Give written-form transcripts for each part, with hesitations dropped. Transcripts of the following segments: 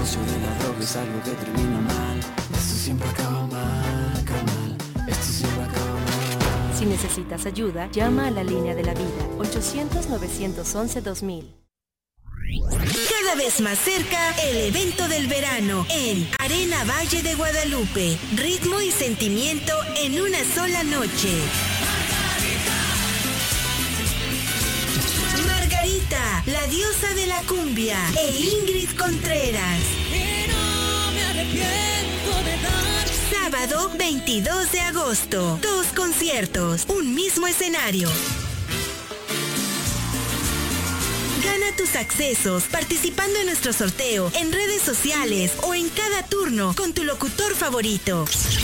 negocio de la droga es algo que termina mal. Esto siempre acaba mal, acaba mal. Esto siempre acaba mal. Si necesitas ayuda, llama a la línea de la vida, 800-911-2000. Cada vez más cerca, el evento del verano en Arena Valle de Guadalupe. Ritmo y sentimiento en una sola noche. Margarita, la diosa de la cumbia, e Ingrid Contreras. Y no me arrepiento de dar. Sábado 22 de agosto. 2 conciertos, un mismo escenario. Gana tus accesos participando en nuestro sorteo en redes sociales o en cada turno con tu locutor favorito.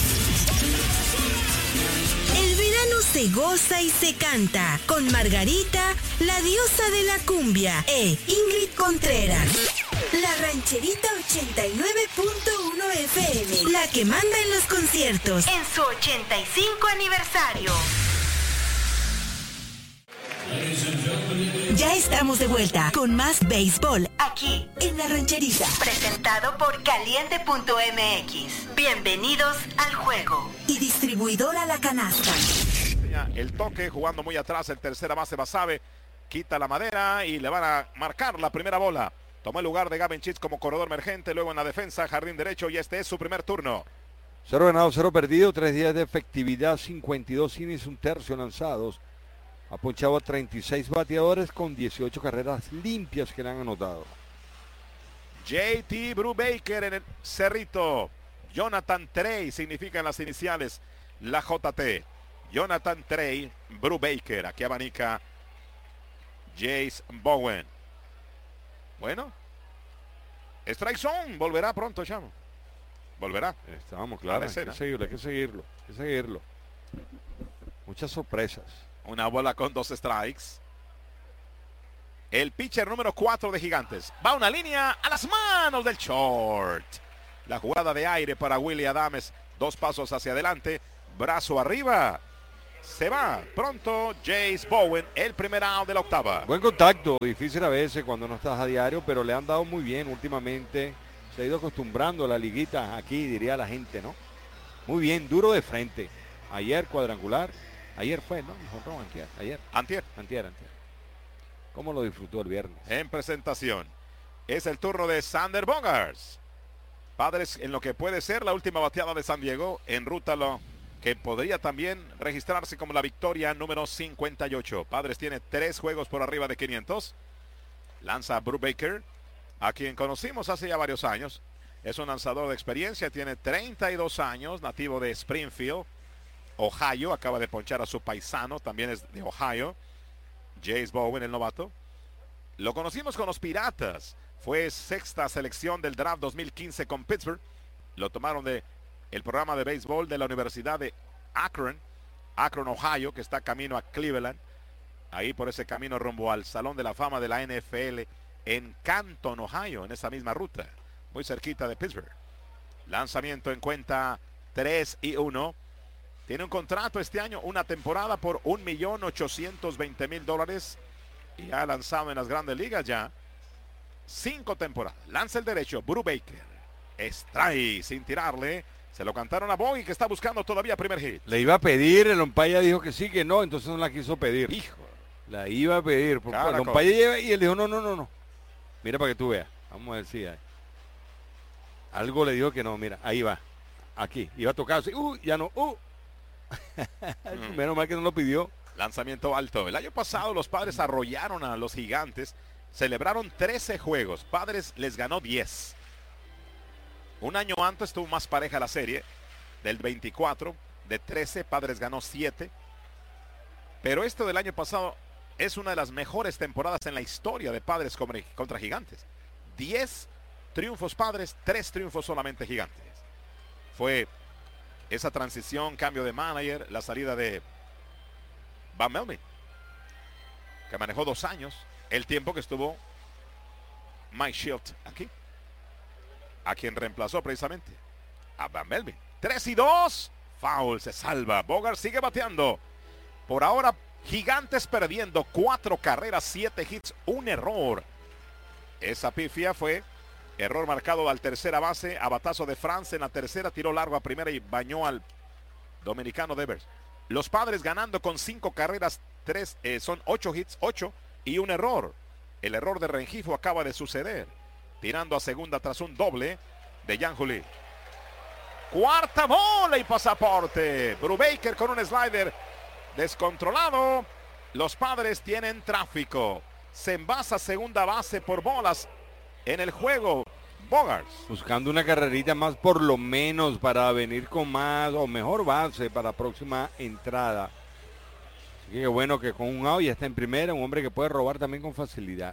El verano se goza y se canta con Margarita, la diosa de la cumbia, e Ingrid Contreras. La Rancherita 89.1 FM, la que manda en los conciertos en su 85 aniversario. Ya estamos de vuelta con más béisbol aquí en La Rancherita. Presentado por Caliente.mx. Bienvenidos al juego. Y distribuidora La Canasta. El toque, jugando muy atrás, el tercera base Basabe. Quita la madera y le van a marcar la primera bola. Tomó el lugar de Gavin Chitz como corredor emergente. Luego en la defensa, jardín derecho, y este es su primer turno. 0 ganado, 0 perdido, 3 días de efectividad, 52 innings, un tercio lanzados. Ha ponchado a 36 bateadores con 18 carreras limpias que le han anotado. JT Brubaker en el cerrito. Jonathan Trey significa en las iniciales la JT. Jonathan Trey Brubaker. Aquí abanica Jace Bowen. Bueno. Strike zone. Volverá pronto, chamo. Volverá. Estamos claros. Hay que seguirlo. Muchas sorpresas. Una bola con 2 strikes. El pitcher número 4 de Gigantes. Va una línea a las manos del short. La jugada de aire para Willy Adames. 2 pasos hacia adelante. Brazo arriba. Se va pronto Jace Bowen. El primer out de la octava. Buen contacto. Difícil a veces cuando no estás a diario, pero le han dado muy bien últimamente. Se ha ido acostumbrando a la liguita aquí, diría la gente, ¿no? Muy bien, duro de frente. Ayer cuadrangular. Ayer fue, ¿no? Antier. ¿Cómo lo disfrutó el viernes? En presentación. Es el turno de Sander Bogaerts. Padres en lo que puede ser la última bateada de San Diego. En ruta a lo que podría también registrarse como la victoria número 58. Padres tiene 3 juegos por arriba de 500. Lanza Brubaker, a quien conocimos hace ya varios años. Es un lanzador de experiencia. Tiene 32 años. Nativo de Springfield, Ohio. Acaba de ponchar a su paisano, también es de Ohio. Jace Bowen, el novato. Lo conocimos con los Piratas. Fue 6ª selección del draft 2015 con Pittsburgh. Lo tomaron de el programa de béisbol de la Universidad de Akron, Ohio, que está camino a Cleveland. Ahí por ese camino rumbo al Salón de la Fama de la NFL en Canton, Ohio, en esa misma ruta, muy cerquita de Pittsburgh. Lanzamiento en cuenta 3-1. Tiene un contrato este año, una temporada por $1,820,000 y ha lanzado en las grandes ligas ya 5 temporadas. Lanza el derecho, Brubaker. Strike sin tirarle. Se lo cantaron a Bogey, que está buscando todavía primer hit. Le iba a pedir, el umpire dijo que sí, que no, entonces no la quiso pedir. Hijo. La iba a pedir. El umpire lleva y él dijo no. Mira para que tú veas. Vamos a ver si hay. Algo le dijo que no, mira, ahí va. Aquí, iba a tocar así. Ya no. Menos mal que no lo pidió. Lanzamiento alto. El año pasado los Padres arrollaron a los Gigantes. Celebraron 13 juegos. Padres les ganó 10. Un año antes tuvo más pareja la serie. Del 24, de 13, Padres ganó 7. Pero esto del año pasado es una de las mejores temporadas en la historia de Padres contra Gigantes. 10 triunfos Padres, 3 triunfos solamente Gigantes. Fue esa transición, cambio de manager, la salida de Van Melvin, que manejó 2 años, el tiempo que estuvo Mike Shildt aquí, a quien reemplazó precisamente a Van Melvin. 3-2, foul, se salva. Bogart sigue bateando. Por ahora Gigantes perdiendo 4 carreras, 7 hits, 1 error. Esa pifia fue Error marcado al tercera base, a batazo de France en la tercera, tiró largo a primera y bañó al dominicano Devers. Los Padres ganando con 5 carreras, son 8 hits, 8 y un error. El error de Rengifo acaba de suceder, tirando a segunda tras un doble de Jan Juli. Cuarta bola y pasaporte. Brubaker con un slider descontrolado. Los Padres tienen tráfico. Se envasa segunda base por bolas en el juego. Bogaerts buscando una carrerita más por lo menos para venir con más o mejor base para la próxima entrada. Así que bueno que con un out ya está en primera, un hombre que puede robar también con facilidad.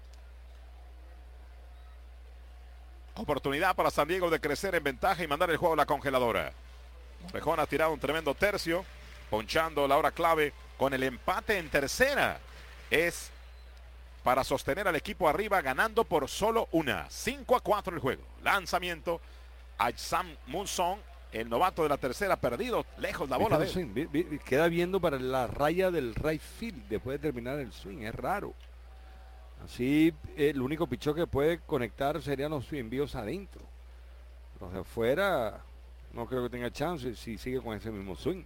Oportunidad para San Diego de crecer en ventaja y mandar el juego a la congeladora. Morejón ha tirado un tremendo tercio, ponchando la hora clave con el empate en tercera. Es para sostener al equipo arriba, ganando por solo una. 5-4 el juego. Lanzamiento a Sam Munson, el novato de la tercera, perdido lejos la bola de él. Queda viendo para la raya del right field después de terminar el swing. Es raro. Así el único pichó que puede conectar serían los envíos adentro. Los de afuera no creo que tenga chance si sigue con ese mismo swing.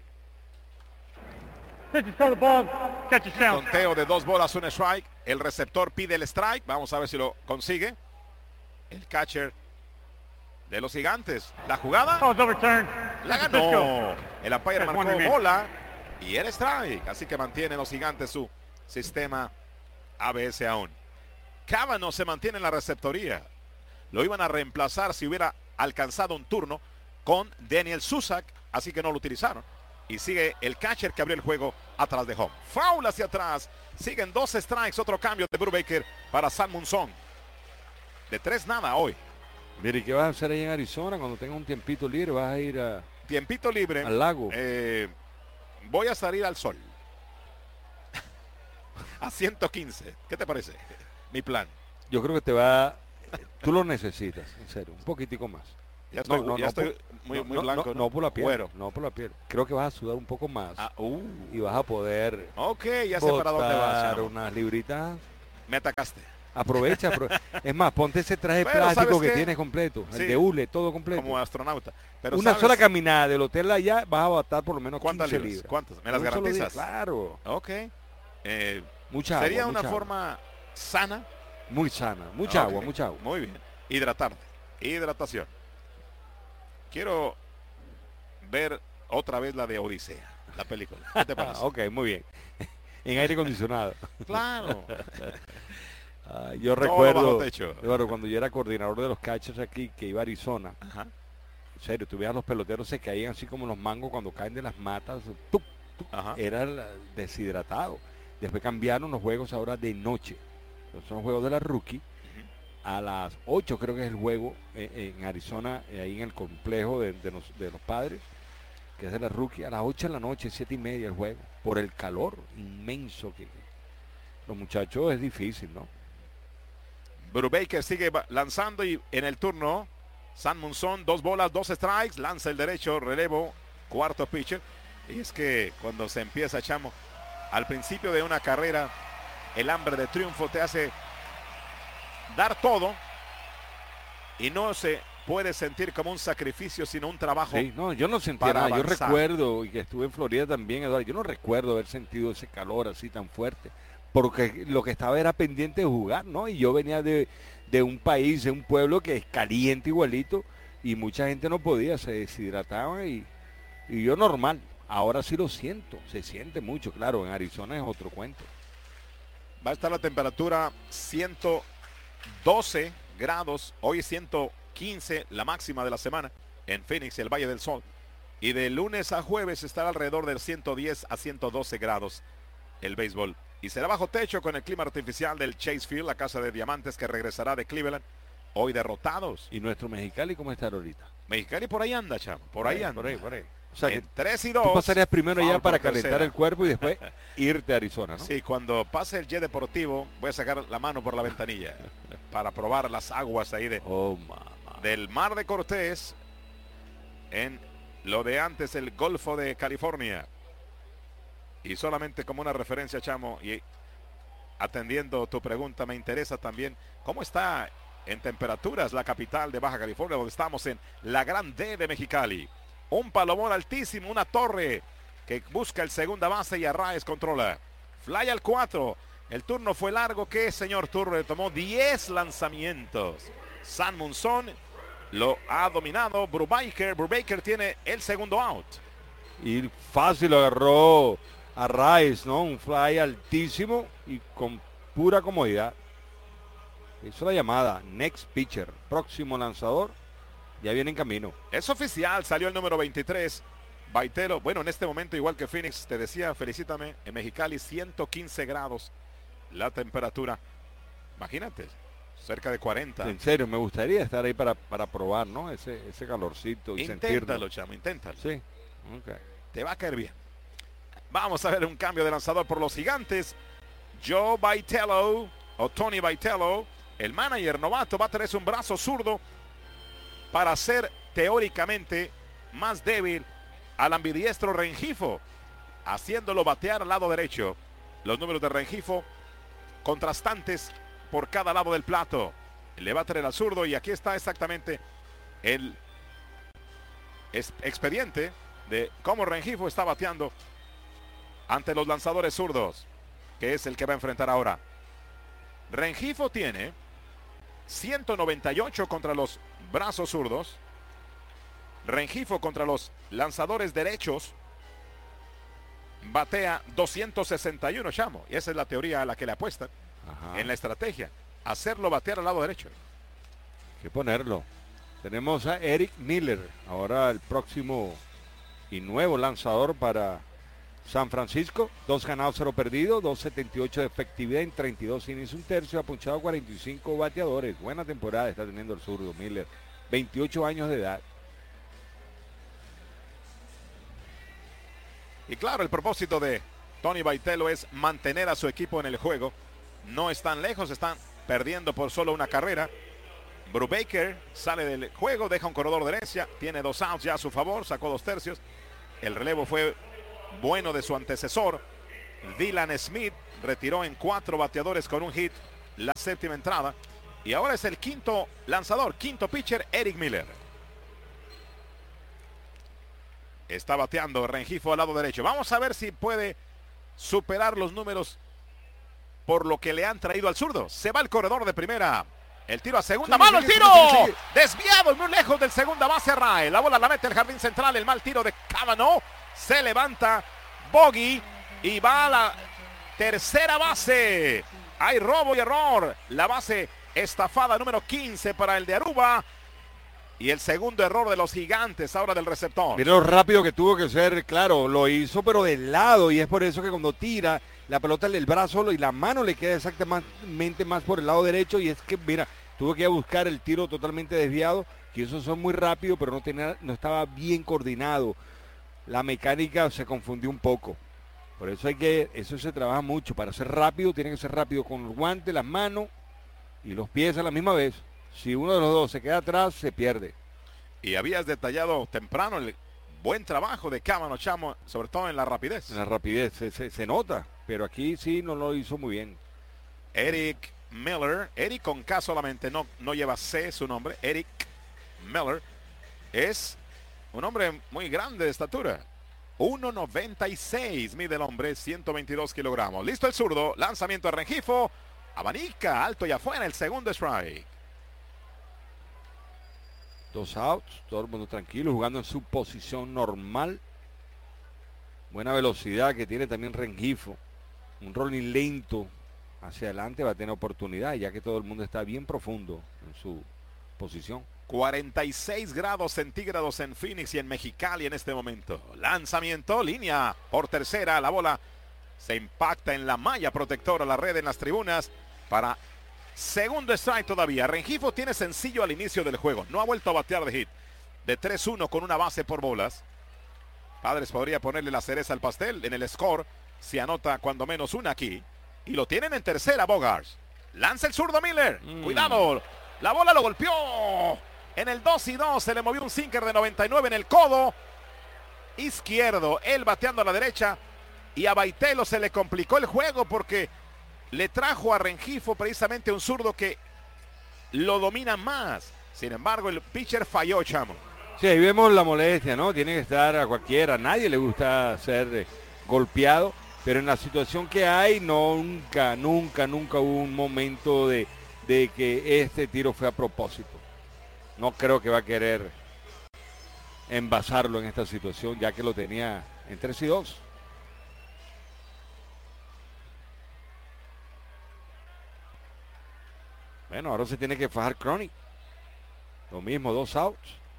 Conteo de 2 bolas, un strike. El receptor pide el strike. Vamos a ver si lo consigue. El catcher de los Gigantes. La jugada la ganó. El umpire marcó bola y el strike. Así que mantienen los Gigantes su sistema ABS aún. Cábano se mantiene en la receptoría. Lo iban a reemplazar si hubiera alcanzado un turno con Daniel Susak, así que no lo utilizaron. Y sigue el catcher que abrió el juego atrás de home. Foul hacia atrás. Siguen 2 strikes. Otro cambio de Brubaker para Sam Munson. De 3 nada hoy. Mire, ¿y qué vas a hacer ahí en Arizona cuando tenga un tiempito libre? ¿Vas a ir tiempito libre al lago? Voy a salir al sol. A 115. ¿Qué te parece? Mi plan. Yo creo que tú lo necesitas, en serio, un poquitico más. Ya estoy muy blanco. No por la piel. Cuero. No por la piel. Creo que vas a sudar un poco más. Y vas a poder. Ok, ya sé para dónde vas. Unas libritas. Me atacaste. Aprovecha. Es más, ponte ese traje plástico que tienes completo. Sí, el de hule, todo completo. Como astronauta. Pero una sola caminada del hotel allá vas a botar por lo menos 15 libras. ¿Cuántas? ¿Me las garantizas? Claro. Ok. Mucha agua. Sería una forma sana. Muy sana. Mucha agua. Muy bien. Hidratarte. Hidratación. Quiero ver otra vez la de Odisea, la película. ¿Qué te parece? Ok, muy bien. En aire acondicionado. Claro. Yo recuerdo cuando yo era coordinador de los catchers aquí, que iba a Arizona. Ajá. En serio, tú veías los peloteros se caían así como los mangos cuando caen de las matas. Era deshidratado. Después cambiaron los juegos ahora de noche. Son los juegos de la rookie. A las 8 creo que es el juego en Arizona, ahí en el complejo de los Padres, que es de la rookie. A las 8 de la noche, 7:30 el juego. Por el calor inmenso que los muchachos es difícil, ¿no? Brubaker sigue lanzando y en el turno Sam Munson, 2 bolas, 2 strikes, lanza el derecho, relevo, cuarto pitcher. Y es que cuando se empieza, Chamo, al principio de una carrera, el hambre de triunfo te hace dar todo y no se puede sentir como un sacrificio, sino un trabajo. Sí, no, yo no sentía nada. Yo recuerdo, y que estuve en Florida también, Eduardo, yo no recuerdo haber sentido ese calor así tan fuerte, porque lo que estaba era pendiente de jugar, ¿no? Y yo venía de un país, de un pueblo que es caliente igualito, y mucha gente no podía, se deshidrataba y yo normal. Ahora sí lo siento, se siente mucho, claro, en Arizona es otro cuento. Va a estar la temperatura 112 grados, hoy 115 la máxima de la semana en Phoenix, el Valle del Sol. Y de lunes a jueves estará alrededor del 110 a 112 grados el béisbol. Y será bajo techo con el clima artificial del Chase Field, la casa de diamantes que regresará de Cleveland, hoy derrotados. ¿Y nuestro Mexicali cómo está ahorita? Mexicali por ahí anda, chamo, por ahí anda. Por ahí. O sea, en 3 y 2. Tú pasarías primero ya para calentar el cuerpo y después irte a Arizona, ¿no? Sí, cuando pase el jet deportivo voy a sacar la mano por la ventanilla para probar las aguas ahí del Mar de Cortés en lo de antes el Golfo de California. Y solamente como una referencia, Chamo, y atendiendo tu pregunta, me interesa también cómo está en temperaturas la capital de Baja California, donde estamos en la Gran D de Mexicali. Un palomón altísimo, una torre que busca el segunda base y Arraez controla. Fly al 4. El turno fue largo. ¿Qué, señor turno? Le tomó 10 lanzamientos. San Monzón lo ha dominado. Brubaker tiene el segundo out. Y fácil lo agarró Arraez, ¿no? Un fly altísimo y con pura comodidad. Hizo la llamada. Next pitcher. Próximo lanzador. Ya viene en camino. Es oficial. Salió el número 23. Baitelo. Bueno, en este momento, igual que Phoenix, te decía, felicítame. En Mexicali, 115 grados la temperatura. Imagínate. Cerca de 40. En serio, me gustaría estar ahí para probar, ¿no? Ese calorcito y Inténtalo, sentirlo. chamo, inténtalo. Sí. Okay. Te va a caer bien. Vamos a ver un cambio de lanzador por los Gigantes. Joe Baitello o Tony Baitello, el manager novato, va a tener un brazo zurdo para ser teóricamente más débil al ambidiestro Rengifo, haciéndolo batear al lado derecho. Los números de Rengifo contrastantes por cada lado del plato. Le va a tener al zurdo y aquí está exactamente el expediente de cómo Rengifo está bateando ante los lanzadores zurdos, que es el que va a enfrentar ahora. Rengifo tiene 198 contra los brazos zurdos. Rengifo contra los lanzadores derechos batea 261, chamo. Y esa es la teoría a la que le apuestan. Ajá. En la estrategia. Hacerlo batear al lado derecho. Hay que ponerlo. Tenemos a Eric Miller, ahora el próximo y nuevo lanzador para San Francisco. 2 ganados, 0 perdidos, 2.78 de efectividad en 32 innings, un tercio, ha punchado 45 bateadores. Buena temporada está teniendo el zurdo Miller. 28 años de edad. Y claro, el propósito de Tony Baitello es mantener a su equipo en el juego. No están lejos, están perdiendo por solo una carrera. Brubaker sale del juego, deja un corredor de herencia, tiene 2 outs ya a su favor, sacó 2 tercios. El relevo fue bueno de su antecesor. Dylan Smith retiró en 4 bateadores con un hit la 7ª entrada. Y ahora es el quinto lanzador, quinto pitcher, Eric Miller. Está bateando Rengifo al lado derecho. Vamos a ver si puede superar los números por lo que le han traído al zurdo. Se va el corredor de primera. El tiro a segunda. ¡Malo el tiro! Sí. Desviado y muy lejos del segunda base Rae. La bola la mete el jardín central. El mal tiro de Cavanaugh. Se levanta Bogey y va a la tercera base. Hay robo y error. La base estafada número 15 para el de Aruba. Y el segundo error de los Gigantes ahora del receptor. Mira lo rápido que tuvo que ser, claro, lo hizo pero de lado y es por eso que cuando tira la pelota el brazo y la mano le queda exactamente más por el lado derecho y es que, mira, tuvo que ir a buscar el tiro totalmente desviado, que esos son muy rápidos pero no estaba bien coordinado. La mecánica se confundió un poco. Por eso eso se trabaja mucho. Para ser rápido, tiene que ser rápido con los guantes, las manos y los pies a la misma vez. Si uno de los dos se queda atrás, se pierde. Y habías detallado temprano el buen trabajo de Cavanaugh, chamo, sobre todo en la rapidez. En la rapidez, se nota, pero aquí sí no lo hizo muy bien. Eric Miller, Eric con K solamente, no lleva C su nombre. Eric Miller es un hombre muy grande de estatura. 1.96 mide el hombre, 122 kilogramos. Listo el zurdo, lanzamiento de Rengifo. Abanica, alto y afuera, el segundo strike. 2 outs, todo el mundo tranquilo, jugando en su posición normal. Buena velocidad que tiene también Rengifo. Un rolling lento hacia adelante va a tener oportunidad, ya que todo el mundo está bien profundo en su posición. 46 grados centígrados en Phoenix y en Mexicali en este momento. Lanzamiento, línea por tercera, la bola se impacta en la malla protectora, la red en las tribunas para segundo strike todavía. Rengifo tiene sencillo al inicio del juego. No ha vuelto a batear de hit. De 3-1 con una base por bolas. Padres podría ponerle la cereza al pastel en el score si anota cuando menos una aquí. Y lo tienen en tercera Bogaerts. Lanza el zurdo Miller. Cuidado. La bola lo golpeó. En el 2-2 se le movió un sinker de 99 en el codo izquierdo. Él bateando a la derecha. Y a Baitello se le complicó el juego porque le trajo a Rengifo precisamente un zurdo que lo domina más. Sin embargo, el pitcher falló, Chamo. Sí, ahí vemos la molestia, ¿no? Tiene que estar a cualquiera. A nadie le gusta ser golpeado. Pero en la situación que hay, nunca hubo un momento de que este tiro fue a propósito. No creo que va a querer envasarlo en esta situación, ya que lo tenía en 3-2. Bueno, ahora se tiene que fajar Crony. Lo mismo, 2 outs.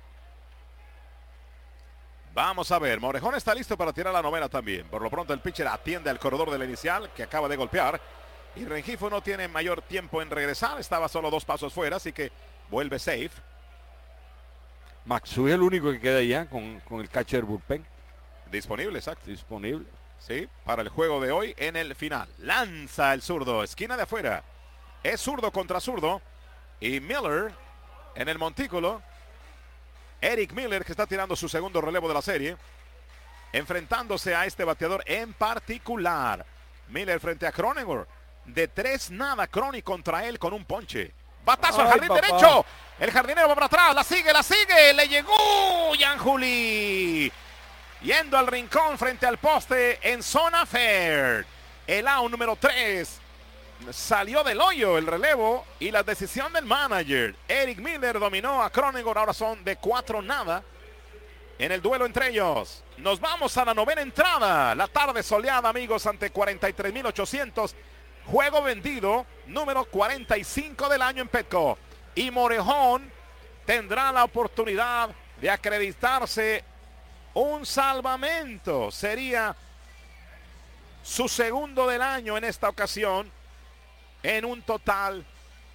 Vamos a ver, Morejón está listo para tirar la novena también. Por lo pronto el pitcher atiende al corredor de la inicial que acaba de golpear. Y Rengifo no tiene mayor tiempo en regresar. Estaba solo 2 pasos fuera, así que vuelve safe. Matsui es el único que queda ya con el catcher bullpen. Disponible, exacto. Disponible. Sí, para el juego de hoy en el final. Lanza el zurdo, esquina de afuera. Es zurdo contra zurdo. Y Miller en el montículo. Eric Miller, que está tirando su segundo relevo de la serie, enfrentándose a este bateador en particular. Miller frente a Cronenworth. De 3-0, Crony contra él con un ponche. Batazo al jardín derecho. El jardinero va para atrás, la sigue. Le llegó Yanjuli. Yendo al rincón frente al poste en zona fair. El out número 3. Salió del hoyo el relevo y la decisión del manager. Eric Miller dominó a Cronenworth. Ahora son de 4-0 en el duelo entre ellos. Nos vamos a la novena entrada. La tarde soleada, amigos, ante 43,800. Juego vendido número 45 del año en Petco. Y Morejón tendrá la oportunidad de acreditarse un salvamento. Sería su segundo del año en esta ocasión. En un total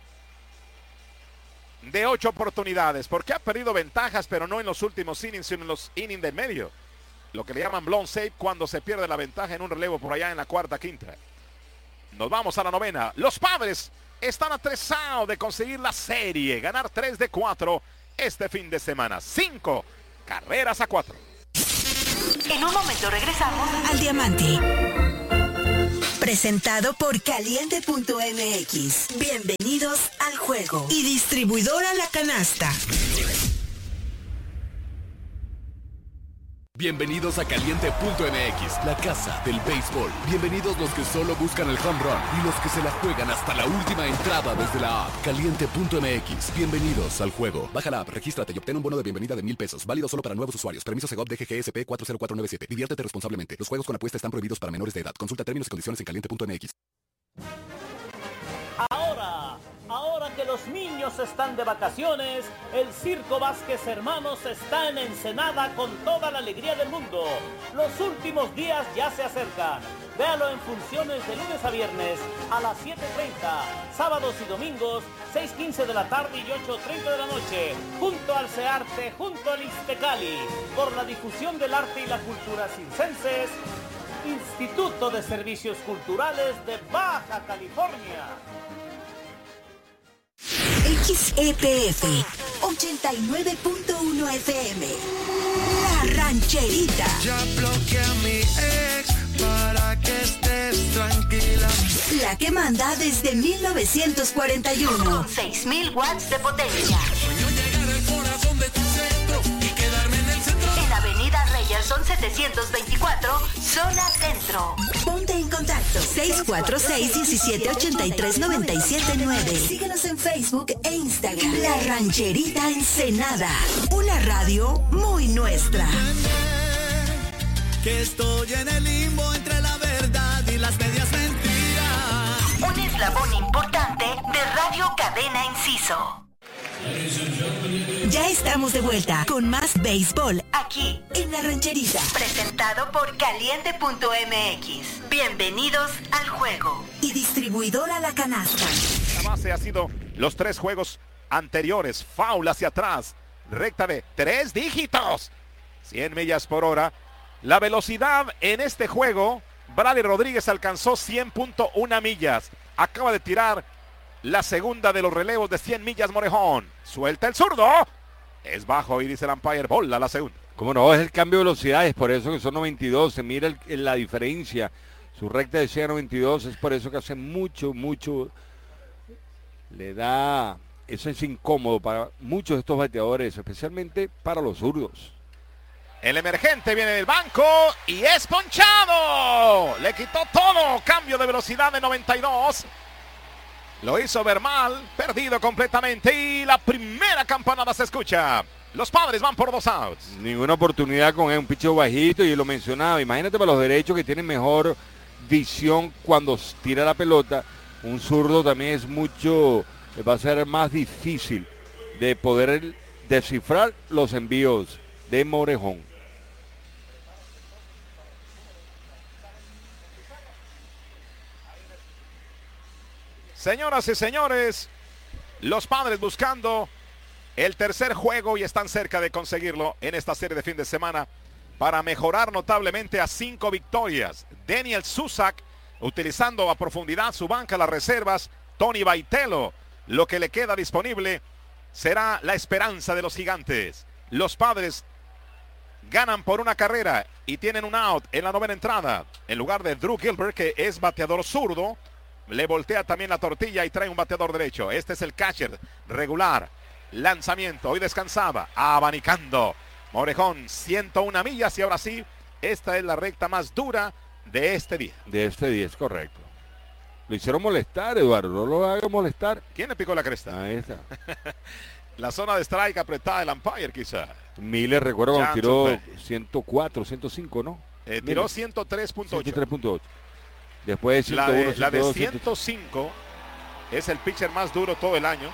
de 8 oportunidades. Porque ha perdido ventajas, pero no en los últimos innings, sino en los innings de medio. Lo que le llaman blown save cuando se pierde la ventaja en un relevo por allá en la cuarta, quinta. Nos vamos a la novena. Los Padres están a 3 outs de conseguir la serie. Ganar 3 de 4 este fin de semana. 5 carreras a 4. En un momento regresamos al Diamante. Presentado por Caliente.mx. Bienvenidos al juego. Y distribuidora La Canasta. Bienvenidos a Caliente.mx, la casa del béisbol. Bienvenidos los que solo buscan el home run y los que se la juegan hasta la última entrada desde la app. Caliente.mx, bienvenidos al juego. Baja la app, regístrate y obtén un bono de bienvenida de $1,000. Válido solo para nuevos usuarios. Permiso Segov DGGSP 40497. Diviértete responsablemente. Los juegos con apuesta están prohibidos para menores de edad. Consulta términos y condiciones en Caliente.mx. Ahora que los niños están de vacaciones, el Circo Vázquez Hermanos está en Ensenada con toda la alegría del mundo. Los últimos días ya se acercan. Véalo en funciones de lunes a viernes a las 7:30, sábados y domingos 6:15 de la tarde y 8:30 de la noche, junto al CEARTE, junto al Ixtecali, por la difusión del arte y la cultura circenses, Instituto de Servicios Culturales de Baja California. XEPF 89.1 FM. La Rancherita. Ya bloqueé a mi ex para que estés tranquila. La que manda desde 1941. Con 6,000 watts de potencia. Sueño llegar al corazón de tu centro y quedarme en el centro. En Avenida Reyerson 724, zona centro. Ponte en contacto 646-1783-979. Síguenos en Facebook e Instagram. La Rancherita Ensenada. Una radio muy nuestra. Que estoy en el limbo entre la verdad y las medias mentiras. Un eslabón importante de Radio Cadena Inciso. Ya estamos de vuelta con más béisbol aquí en La Rancherita. Presentado por Caliente.mx. Bienvenidos al juego. Y distribuidora La Canasta. La base ha sido los 3 juegos anteriores. Foul hacia atrás. Recta de 3 dígitos. 100 millas por hora. La velocidad en este juego, Bradley Rodríguez alcanzó 100.1 millas. Acaba de tirar la segunda de los relevos de 100 millas Morejón. Suelta el zurdo. Es bajo y dice el umpire, bola la segunda. Como no, es el cambio de velocidades, por eso que son 92. Se mira la diferencia. Su recta decía 92, es por eso que hace mucho. Le da eso es incómodo para muchos de estos bateadores, especialmente para los zurdos. El emergente viene del banco y es ponchado. Le quitó todo. Cambio de velocidad de 92. Lo hizo ver mal, perdido completamente. Y la primera campanada se escucha. Los Padres van por 2 outs. Ninguna oportunidad con un picheo bajito, y lo mencionaba. Imagínate para los derechos que tienen mejor visión cuando tira la pelota. Un zurdo también es mucho, va a ser más difícil de poder descifrar los envíos de Morejón. Señoras y señores, los Padres buscando el tercer juego y están cerca de conseguirlo en esta serie de fin de semana para mejorar notablemente a 5 victorias. Daniel Susac utilizando a profundidad su banca, las reservas. Tony Vitello, lo que le queda disponible será la esperanza de los Gigantes. Los Padres ganan por 1 carrera y tienen un out en la 9ª entrada. En lugar de Drew Gilbert, que es bateador zurdo, le voltea también la tortilla y trae un bateador derecho. Este es el catcher regular. Lanzamiento, hoy descansaba, abanicando. Morejón, 101 millas y ahora sí, esta es la recta más dura de este día. De este día, es correcto. Lo hicieron molestar, Eduardo, no lo haga molestar. ¿Quién le picó la cresta? Ahí está. La zona de strike apretada del umpire quizá. Miller, recuerdo cuando tiró 104, 105, ¿no? Tiró 103.8. 103.8. Después de 101, la de 102, 105 es el pitcher más duro todo el año.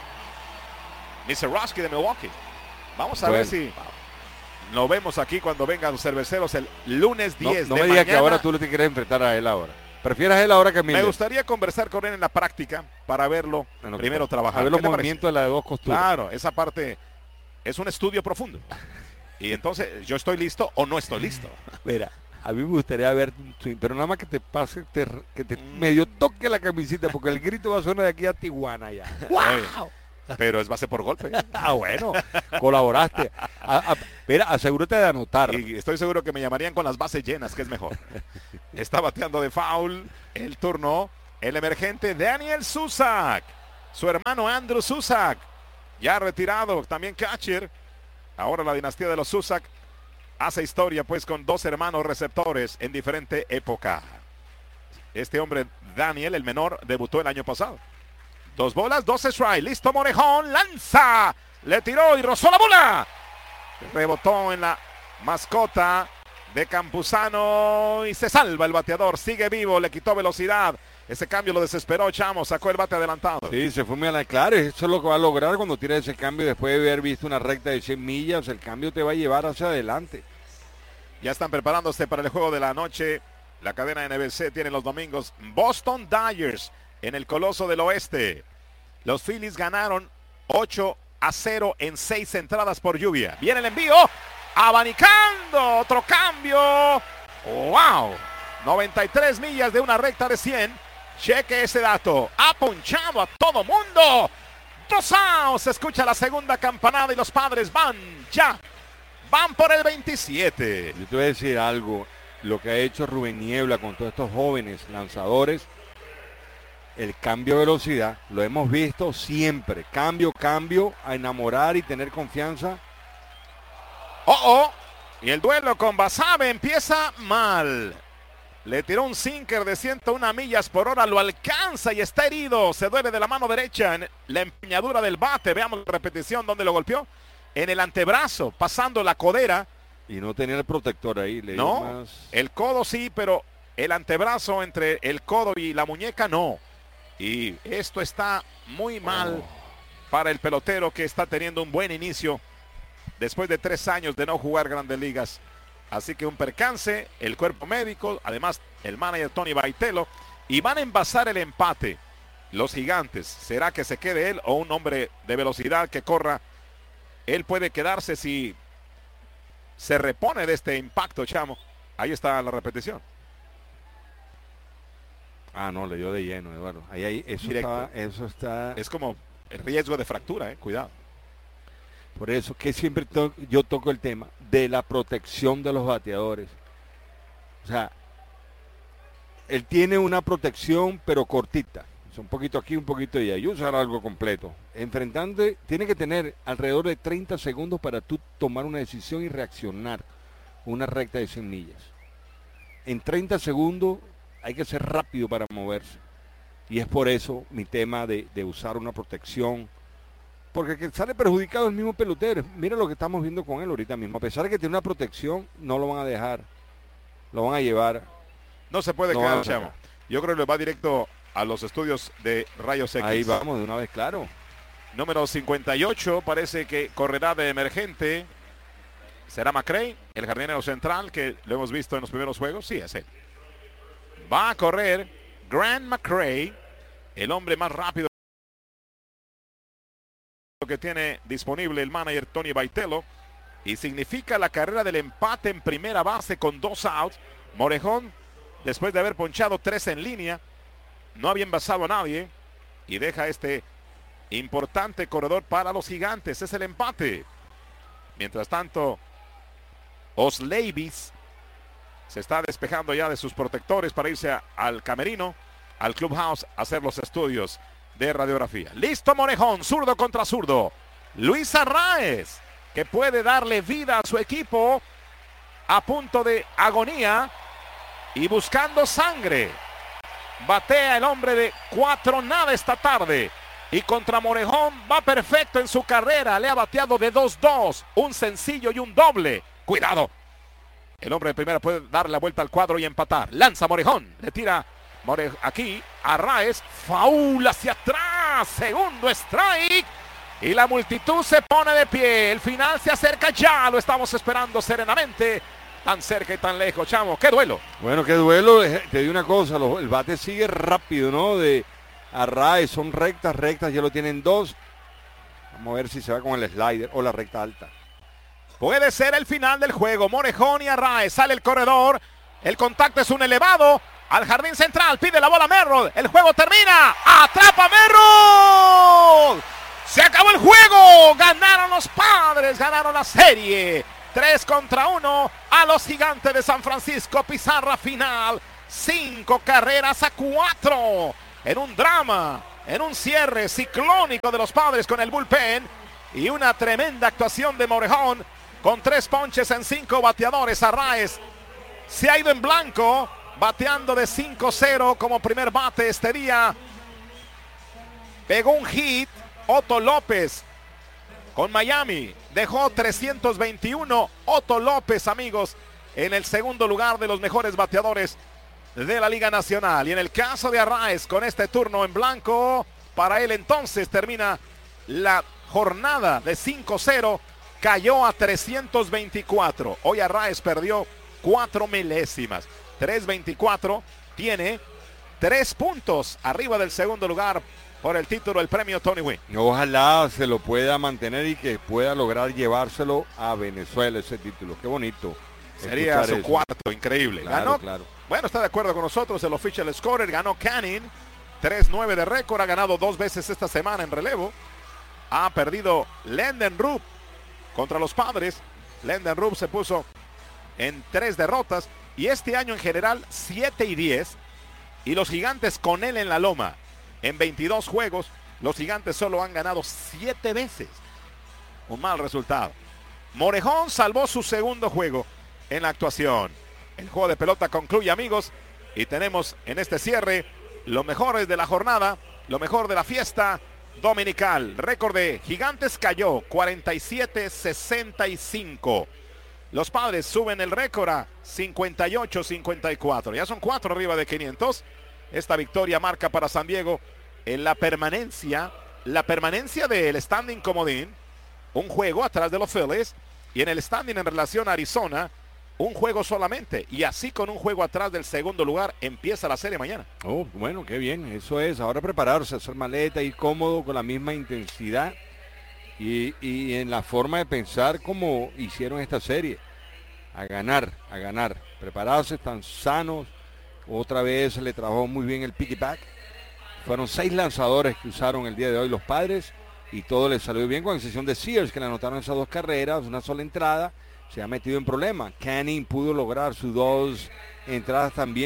Mr. Roski de Milwaukee. Vamos a ver si lo vemos aquí cuando vengan los cerveceros el lunes 10 no de me digas mañana. que ahora tú le quieres enfrentar a él ahora. ¿Prefieres a él ahora que a Miller? Me gustaría conversar con él en la práctica para verlo primero trabajar. A ver los movimientos de las 2 costuras. Claro, esa parte es un estudio profundo. Y entonces, ¿yo estoy listo o no estoy listo? Mira, a mí me gustaría ver un swing, pero nada más que te pase, que te medio toque la camisita, porque el grito va a sonar de aquí a Tijuana ya. ¡Wow! Pero es base por golpe. Bueno, colaboraste. Mira, asegúrate de anotar. Y estoy seguro que me llamarían con las bases llenas, que es mejor. Está bateando de foul el turno. El emergente Daniel Susac. Su hermano Andrew Susac. Ya retirado, también catcher. Ahora la dinastía de los Susac hace historia pues con 2 hermanos receptores en diferente época. Este hombre, Daniel, el menor, debutó el año pasado. 2 bolas, 2 strike. Listo Morejón, lanza. Le tiró y rozó la bola. Rebotó en la mascota de Campuzano y se salva el bateador. Sigue vivo, le quitó velocidad. Ese cambio lo desesperó, Chamo, sacó el bate adelantado. Sí, se fue muy a la clara. Eso es lo que va a lograr cuando tira ese cambio después de haber visto una recta de 100 millas. El cambio te va a llevar hacia adelante. Ya están preparándose para el juego de la noche. La cadena NBC tiene los domingos Boston Dodgers en el Coloso del Oeste. Los Phillies ganaron 8-0 en 6 entradas por lluvia. Viene el envío. Abanicando. Otro cambio. ¡Wow! 93 millas de una recta de 100. Cheque ese dato. Ha ponchado a todo mundo. 2 outs. Se escucha la segunda campanada y los Padres van ya. Van por el 27. Yo te voy a decir algo. Lo que ha hecho Rubén Niebla con todos estos jóvenes lanzadores, el cambio de velocidad, lo hemos visto siempre. Cambio, a enamorar y tener confianza. Y el duelo con Basabe empieza mal. Le tiró un sinker de 101 millas por hora, lo alcanza y está herido. Se duele de la mano derecha en la empuñadura del bate. Veamos la repetición donde lo golpeó. En el antebrazo, pasando la codera. Y no tenía el protector ahí. No, el codo sí, pero el antebrazo entre el codo y la muñeca no. Y esto está muy mal para el pelotero que está teniendo un buen inicio después de 3 años de no jugar Grandes Ligas. Así que un percance, el cuerpo médico, además el manager Tony Vitello, y van a envasar el empate los Gigantes. ¿Será que se quede él o un hombre de velocidad que corra? Él puede quedarse si se repone de este impacto, Chamo. Ahí está la repetición. No, le dio de lleno, Eduardo. Eso está. Es como el riesgo de fractura, cuidado. Por eso que siempre yo toco el tema de la protección de los bateadores. O sea, él tiene una protección pero cortita. O Es un poquito aquí, un poquito allá. Y usar algo completo. Enfrentante, tiene que tener alrededor de 30 segundos para tú tomar una decisión y reaccionar una recta de 100 millas. En 30 segundos hay que ser rápido para moverse. Y es por eso mi tema de usar una protección. Porque el que sale perjudicado es el mismo pelotero. Mira lo que estamos viendo con él ahorita mismo. A pesar de que tiene una protección, no lo van a dejar. Lo van a llevar. No se puede No quedar, van a Chamo. sacar. Yo creo que le va directo a los estudios de Rayos X. Ahí vamos, de una vez, claro. Número 58, parece que correrá de emergente. ¿Será McRae, el jardinero central, que lo hemos visto en los primeros juegos? Sí, es él. Va a correr Grant McRae, el hombre más rápido que tiene disponible el manager Tony Baitello. Y significa la carrera del empate en primera base con 2 outs. Morejón, después de haber ponchado 3 en línea, no había envasado a nadie. Y deja este importante corredor para los Gigantes. Es el empate. Mientras tanto, Osleivis se está despejando ya de sus protectores para irse al camerino, al clubhouse, a hacer los estudios de radiografía. Listo Morejón, zurdo contra zurdo. Luis Arraez, que puede darle vida a su equipo a punto de agonía y buscando sangre. Batea el hombre de 4-0 esta tarde. Y contra Morejón va perfecto en su carrera. Le ha bateado de 2-2. Un sencillo y un doble. Cuidado. El hombre de primera puede dar la vuelta al cuadro y empatar. Lanza Morejón. Le tira aquí Arraez. Faul hacia atrás. Segundo strike. Y la multitud se pone de pie. El final se acerca ya. Lo estamos esperando serenamente. Tan cerca y tan lejos, Chamo. ¡Qué duelo! Bueno, qué duelo. Te digo una cosa. El bate sigue rápido, ¿no? De Arraez. Son rectas. Ya lo tienen 2. Vamos a ver si se va con el slider o la recta alta. Puede ser el final del juego. Morejón y Arraez. Sale el corredor. El contacto es un elevado. Al jardín central. Pide la bola Merrill. El juego termina. ¡Atrapa Merrill! Se acabó el juego. Ganaron los Padres. Ganaron la serie. 3-1 a los Gigantes de San Francisco. Pizarra final. 5 carreras a 4. En un drama. En un cierre ciclónico de los Padres con el bullpen. Y una tremenda actuación de Morejón. Con 3 ponches en 5 bateadores. Arraez se ha ido en blanco. Bateando de 5-0 como primer bate este día. Pegó un hit. Otto López con Miami. Dejó 321. Otto López, amigos, en el segundo lugar de los mejores bateadores de la Liga Nacional. Y en el caso de Arraez, con este turno en blanco, para él entonces termina la jornada de 5-0. Cayó a 324. Hoy Arraez perdió 4 milésimas. 324. Tiene 3 puntos arriba del segundo lugar por el título, el premio Tony Gwynn. Ojalá se lo pueda mantener y que pueda lograr llevárselo a Venezuela ese título. Qué bonito. Sería su eso. cuarto, increíble. Claro, Ganó, bueno, está de acuerdo con nosotros el official scorer. Ganó Canning, 3-9 de récord. Ha ganado 2 veces esta semana en relevo. Ha perdido Lenden Rupp contra los Padres. Lenden Rupp se puso en 3 derrotas. Y este año en general 7-10. Y los Gigantes con él en la loma. En 22 juegos, los Gigantes solo han ganado 7 veces. Un mal resultado. Morejón salvó su segundo juego en la actuación. El juego de pelota concluye, amigos. Y tenemos en este cierre los mejores de la jornada, lo mejor de la fiesta dominical. Récord de Gigantes cayó 47-65. Los Padres suben el récord a 58-54. Ya son 4 arriba de 500. Esta victoria marca para San Diego en la permanencia del standing comodín, un juego atrás de los Phillies, y en el standing en relación a Arizona, un juego solamente, y así con un juego atrás del segundo lugar empieza la serie mañana. Oh, bueno, qué bien, eso es, ahora prepararse, hacer maleta, ir cómodo con la misma intensidad y en la forma de pensar como hicieron esta serie, a ganar, prepararse, están sanos. Otra vez le trabajó muy bien el piggyback. Fueron 6 lanzadores que usaron el día de hoy los Padres y todo les salió bien, con excepción de Sears, que le anotaron esas 2 carreras, una sola entrada. Se ha metido en problemas. Canning pudo lograr sus 2 entradas también,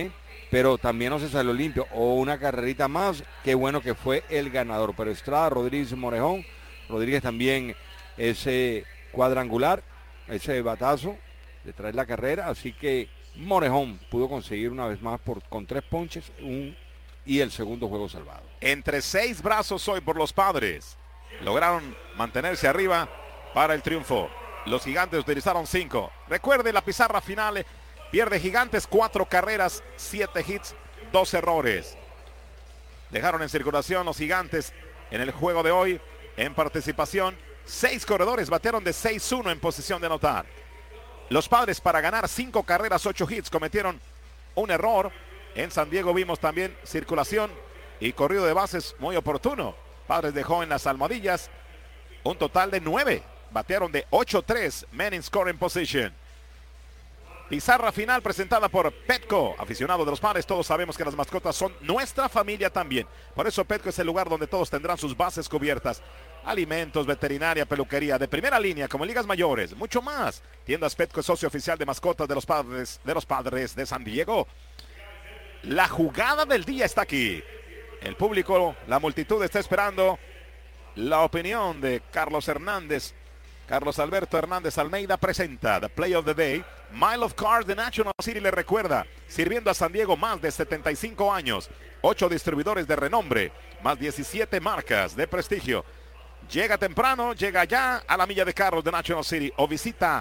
pero también no se salió limpio. O una carrerita más, qué bueno que fue el ganador. Pero Estrada, Rodríguez y Morejón, Rodríguez también ese cuadrangular, ese batazo de traer la carrera, así que Morejón pudo conseguir una vez más con 3 ponches y el segundo juego salvado. Entre 6 brazos hoy por los Padres. Lograron mantenerse arriba para el triunfo. Los Gigantes utilizaron 5. Recuerde la pizarra final. Pierde Gigantes 4 carreras, 7 hits, 2 errores. Dejaron en circulación los Gigantes en el juego de hoy. En participación, 6 corredores batearon de 6-1 en posición de anotar. Los Padres, para ganar 5 carreras, 8 hits, cometieron un error. En San Diego vimos también circulación y corrido de bases muy oportuno. Padres dejó en las almohadillas un total de 9. Batearon de 8-3, men in scoring position. Pizarra final presentada por Petco, aficionado de los Padres. Todos sabemos que las mascotas son nuestra familia también. Por eso Petco es el lugar donde todos tendrán sus bases cubiertas. Alimentos, veterinaria, peluquería de primera línea como en ligas mayores, mucho más. Tiendas Petco es socio oficial de mascotas de los Padres de San Diego. La jugada del día está aquí. El público, la multitud está esperando la opinión de Carlos Hernández. Carlos Alberto Hernández Almeida presenta The Play of the Day. Mile of Cars de National City le recuerda, sirviendo a San Diego más de 75 años, 8 distribuidores de renombre, más 17 marcas de prestigio. Llega temprano, llega ya a la milla de carros de National City o visita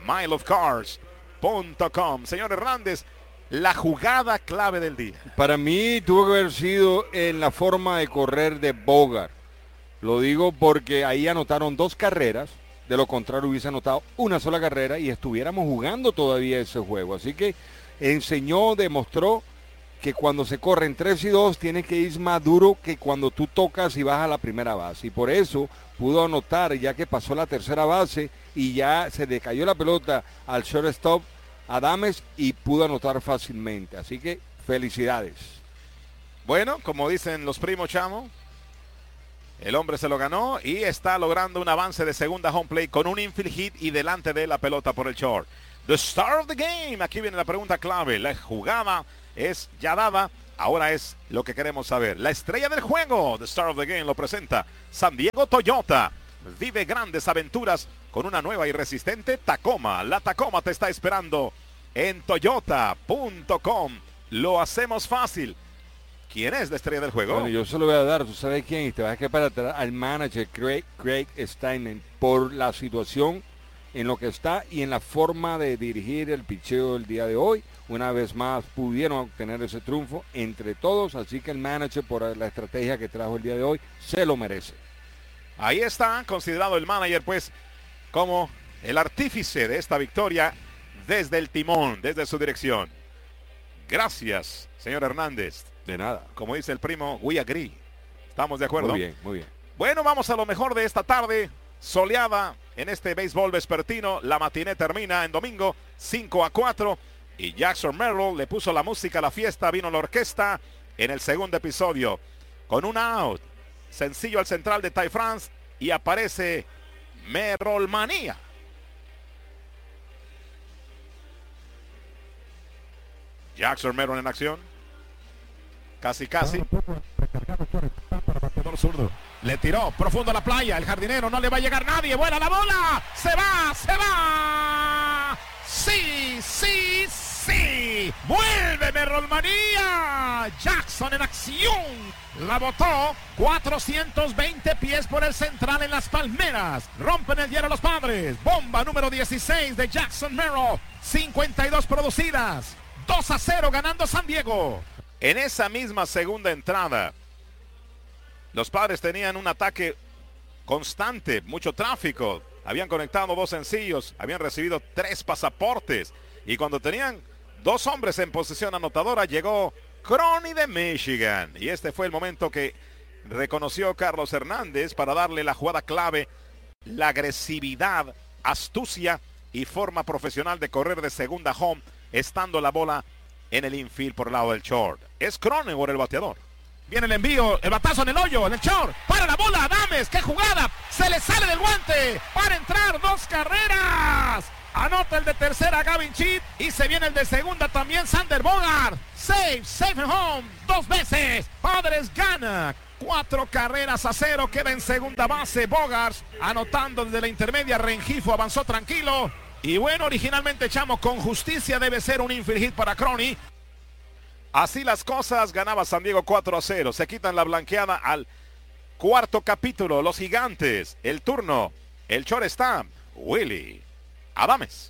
mileofcars.com. Señor Hernández, la jugada clave del día. Para mí tuvo que haber sido en la forma de correr de Bogart. Lo digo porque ahí anotaron 2 carreras. De lo contrario hubiese anotado una sola carrera y estuviéramos jugando todavía ese juego. Así que demostró que cuando se corren 3 y 2 tienes que ir más duro que cuando tú tocas y vas a la primera base. Y por eso pudo anotar ya que pasó la tercera base y ya se le cayó la pelota al shortstop Adames y pudo anotar fácilmente. Así que felicidades. Bueno, como dicen los primos Chamo, el hombre se lo ganó y está logrando un avance de segunda home plate con un infield hit y delante de la pelota por el short. The star of the game. Aquí viene la pregunta clave. La jugada es ya dada. Ahora es lo que queremos saber. La estrella del juego, The Star of the Game, lo presenta San Diego Toyota. Vive grandes aventuras con una nueva y resistente Tacoma. La Tacoma te está esperando en toyota.com. Lo hacemos fácil. ¿Quién es la estrella del juego? Bueno, yo se lo voy a dar, tú sabes quién, y te vas a quedar para atrás al manager Craig Steinman por la situación en lo que está y en la forma de dirigir el picheo del día de hoy. Una vez más pudieron obtener ese triunfo entre todos, así que el manager, por la estrategia que trajo el día de hoy, se lo merece. Ahí está, considerado el manager pues como el artífice de esta victoria desde el timón, desde su dirección. Gracias, señor Hernández. De nada. Como dice el primo, we agree. ¿Estamos de acuerdo? Muy bien, muy bien. Bueno, vamos a lo mejor de esta tarde, soleada en este béisbol vespertino. La matiné termina en domingo, 5-4. Y Jackson Merrill le puso la música a la fiesta, vino la orquesta en el segundo episodio. Con un out, sencillo al central de Ty France y aparece Merrill Manía. Jackson Merrill en acción. Casi. Le tiró profundo a la playa. El jardinero no le va a llegar nadie. Vuela la bola. Se va. Sí. Vuelve Merrill Manía. Jackson en acción. La botó 420 pies por el central en las palmeras. Rompen el hielo los Padres. Bomba número 16 de Jackson Merrill. 52 producidas. 2-0 ganando San Diego. En esa misma segunda entrada, los Padres tenían un ataque constante, mucho tráfico. Habían conectado 2 sencillos, habían recibido 3 pasaportes. Y cuando tenían 2 hombres en posición anotadora, llegó Crony de Michigan. Y este fue el momento que reconoció Carlos Hernández para darle la jugada clave, la agresividad, astucia y forma profesional de correr de segunda home, estando la bola en el infield por el lado del short. Es Cronenworth el bateador. Viene el envío, el batazo en el hoyo, en el short. Para la bola, Adames, qué jugada. Se le sale del guante para entrar 2 carreras. Anota el de tercera Gavin Cheat y se viene el de segunda también Sander Bogart. Safe and home, 2 veces. Padres gana 4-0. Queda en segunda base Bogart, anotando desde la intermedia. Rengifo avanzó tranquilo. Y bueno, originalmente, Chamo, con justicia debe ser un infield hit para Crony. Así las cosas, ganaba San Diego 4-0. Se quitan la blanqueada al cuarto capítulo. Los Gigantes, el turno, el shortstop, Willy Adames.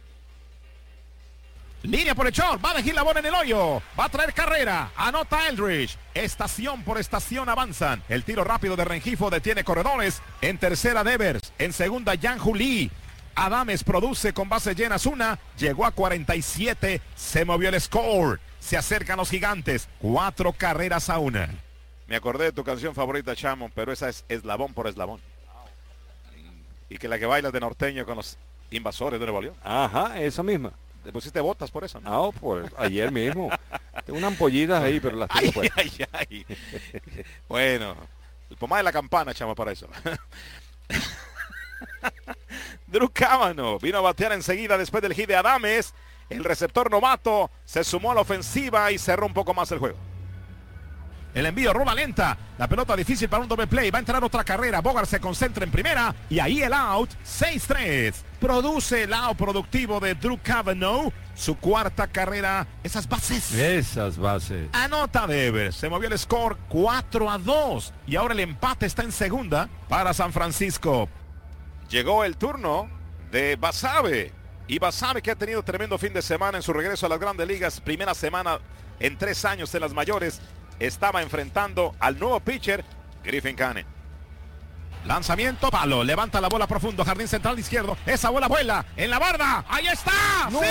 Línea por el short, va a dejar la bola en el hoyo, va a traer carrera, anota Eldridge, estación por estación avanzan, el tiro rápido de Rengifo detiene corredores, en tercera Devers, en segunda Yang Lee. Adames produce con base llenas una, llegó a 47, se movió el score, se acercan los Gigantes, 4-1. Me acordé de tu canción favorita, Chamo, pero esa es eslabón por eslabón. Y que la que bailas de norteño con los Invasores de Nuevo León. Ajá, esa misma. Te pusiste botas por eso, ¿no? No, por ayer mismo. Tengo unas ampollitas ahí, pero las tengo pues. Ay. Bueno, el pomada de la campana, Chamo, para eso. Drew Cavanaugh vino a batear enseguida después del hit de Adames. El receptor novato se sumó a la ofensiva y cerró un poco más el juego. El envío, rola lenta, la pelota difícil para un doble play, va a entrar otra carrera, Bogart se concentra en primera y ahí el out, 6-3. Produce el out productivo de Drew Cavanaugh, su cuarta carrera, esas bases. Anota Devers, se movió el score 4-2 y ahora el empate está en segunda para San Francisco. Llegó el turno de Basabe y Basabe, que ha tenido tremendo fin de semana en su regreso a las grandes ligas, primera semana en 3 años en las mayores. Estaba enfrentando al nuevo pitcher, Griffin Canning. Lanzamiento, palo, levanta la bola profundo, jardín central izquierdo. Esa bola vuela en la barda. ¡Ahí está! ¡No!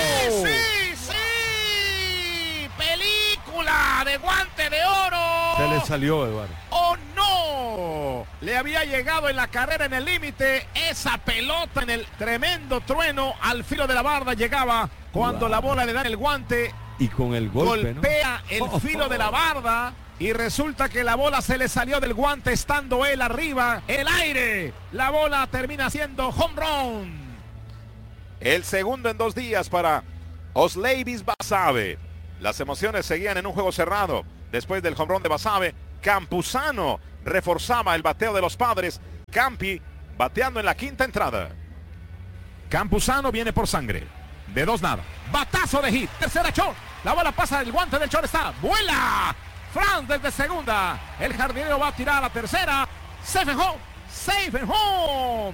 ¡Sí! ¡Película de guante de oro! Se le salió, Eduardo. ¡Oh, no! Le había llegado en la carrera en el límite. Esa pelota en el tremendo trueno al filo de la barda llegaba cuando la bola le da en el guante. Y con el golpe, golpea, ¿no? El filo de la barda y resulta que la bola se le salió del guante estando él arriba, el aire. La bola termina siendo home run. El segundo en 2 días para Osleivis Basabe. Las emociones seguían en un juego cerrado. Después del home run de Basabe, Campuzano reforzaba el bateo de los Padres. Campi bateando en la quinta entrada. Campuzano viene por sangre. De 2-0. Batazo de hit. Tercera short. La bola pasa del guante del shortstop. ¡Vuela! Franz desde segunda. El jardinero va a tirar a la tercera. Safe and home. Safe and home.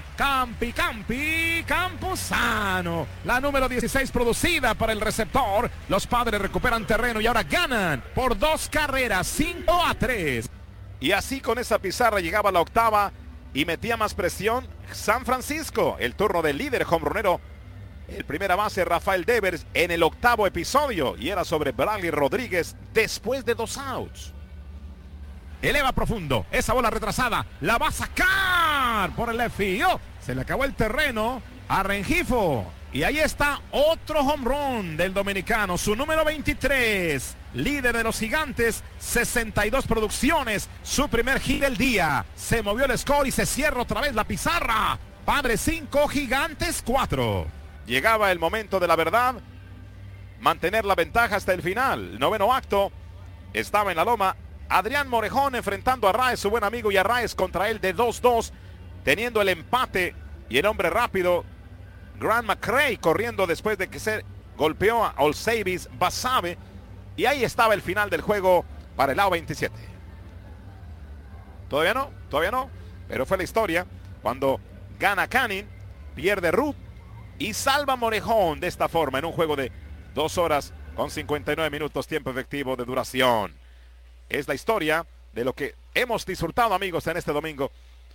Campuzano. La número 16 producida para el receptor. Los Padres recuperan terreno y ahora ganan por 2 carreras. 5-3. Y así con esa pizarra llegaba la octava y metía más presión San Francisco. El turno del líder homeronero, el primera base Rafael Devers, en el 8º episodio, y era sobre Bradley Rodríguez después de 2 outs. Eleva profundo, esa bola retrasada, la va a sacar por el left field. Se le acabó el terreno a Rengifo. Y ahí está otro home run del dominicano, su número 23, líder de los Gigantes, 62 producciones, su primer hit del día. Se movió el score y se cierra otra vez la pizarra. Padres 5, Gigantes 4. Llegaba el momento de la verdad, mantener la ventaja hasta el final. El 9º acto, estaba en la loma Adrián Morejón enfrentando a Arraez, su buen amigo, y Arraez contra él de 2-2, teniendo el empate y el hombre rápido, Grant McCray, corriendo después de que se golpeó a Osleivis Basabe, y ahí estaba el final del juego para el lado 27. Todavía no, pero fue la historia cuando gana Canning, pierde Ruth y salva Morejón de esta forma en un juego de 2 horas con 59 minutos tiempo efectivo de duración. Es la historia de lo que hemos disfrutado, amigos, en este domingo.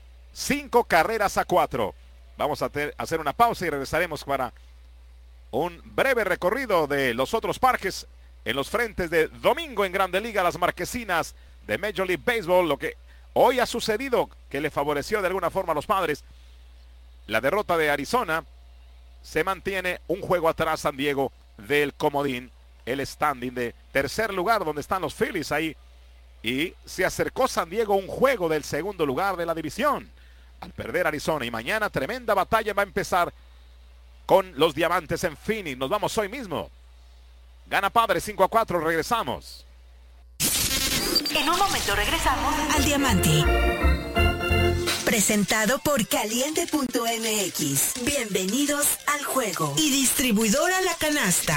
5-4. Vamos a hacer una pausa y regresaremos para un breve recorrido de los otros parques en los frentes de domingo en Grande Liga, las marquesinas de Major League Baseball. Lo que hoy ha sucedido que le favoreció de alguna forma a los Padres. La derrota de Arizona. Se mantiene un juego atrás San Diego del comodín, el standing de tercer lugar donde están los Phillies ahí. Y se acercó San Diego un juego del segundo lugar de la división al perder Arizona. Y mañana tremenda batalla va a empezar con los Diamantes en Phoenix. Nos vamos hoy mismo. Gana Padres 5-4, regresamos. En un momento regresamos al Diamante. Presentado por Caliente.mx. Bienvenidos al juego. Y distribuidora La Canasta.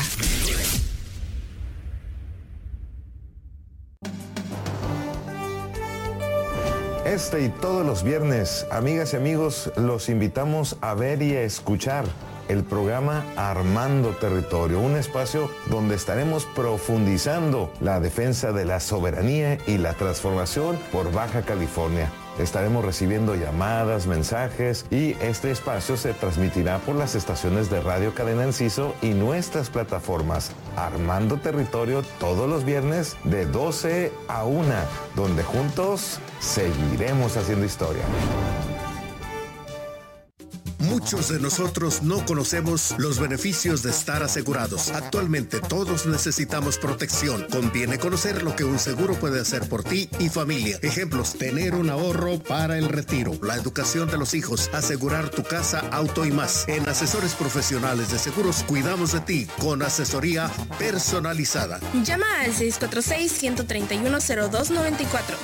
Este y todos los viernes, amigas y amigos, los invitamos a ver y a escuchar el programa Armando Territorio, un espacio donde estaremos profundizando la defensa de la soberanía y la transformación por Baja California. Estaremos recibiendo llamadas, mensajes y este espacio se transmitirá por las estaciones de Radio Cadena Enciso y nuestras plataformas. Armando Territorio todos los viernes de 12 a 1, donde juntos seguiremos haciendo historia. Muchos de nosotros no conocemos los beneficios de estar asegurados. Actualmente todos necesitamos protección. Conviene conocer lo que un seguro puede hacer por ti y familia. Ejemplos: tener un ahorro para el retiro, la educación de los hijos, asegurar tu casa, auto y más. En Asesores Profesionales de Seguros cuidamos de ti con asesoría personalizada. Llama al 646-131-0294.